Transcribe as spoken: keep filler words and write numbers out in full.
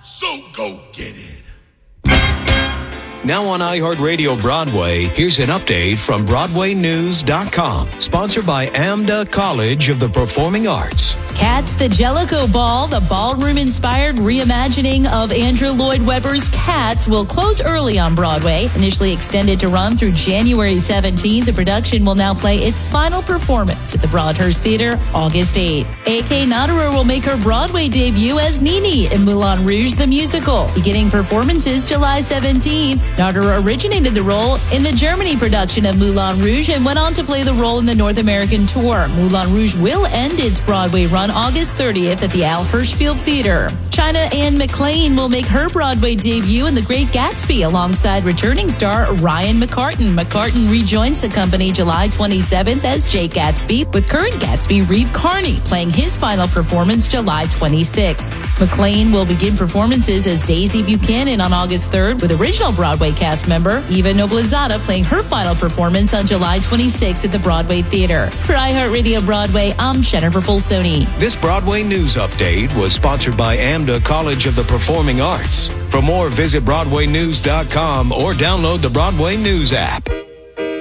So go get it. Now on iHeartRadio Broadway, here's an update from Broadway News dot com. Sponsored by AMDA College of the Performing Arts. Cats, the Jellicoe Ball, the ballroom-inspired reimagining of Andrew Lloyd Webber's Cats, will close early on Broadway. Initially extended to run through January seventeenth, the production will now play its final performance at the Broadhurst Theater August eighth. A K Natterer will make her Broadway debut as Nini in Moulin Rouge the Musical, beginning performances July seventeenth. Natterer originated the role in the Germany production of Moulin Rouge and went on to play the role in the North American tour. Moulin Rouge will end its Broadway run August thirtieth at the Al Hirschfield Theater. China Anne McClain will make her Broadway debut in The Great Gatsby alongside returning star Ryan McCartan. McCartan rejoins the company July twenty-seventh as Jake Gatsby, with current Gatsby Reeve Carney playing his final performance July twenty-sixth. McClain will begin performances as Daisy Buchanan on August third, with original Broadway cast member Eva Noblezada playing her final performance on July twenty-sixth at the Broadway Theater. For iHeartRadio Broadway, I'm Jennifer Polsoni. This Broadway News Update was sponsored by AMDA College of the Performing Arts. For more, visit Broadway News dot com or download the Broadway News app.